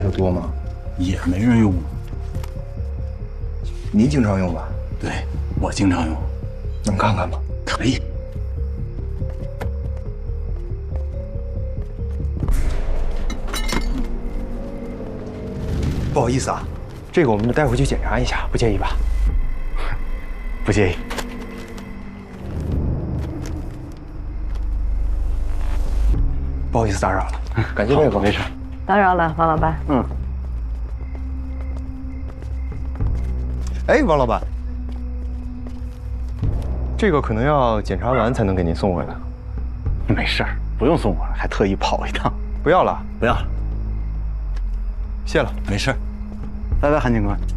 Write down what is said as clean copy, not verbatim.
有多吗？ 也没人用。 你经常用吧？ 对，我经常用。 能看看吗？ 可以。 不好意思啊，这个我们得带回去检查一下，不介意吧？不介意。不好意思打扰了，感谢配合。 没事。 打扰了，王老板。 嗯。 哎，王老板，这个可能要检查完才能给您送回来。 没事儿，不用送我了，还特意跑一趟。 不要了， 不要了， 谢了。 没事儿。拜拜，韩警官。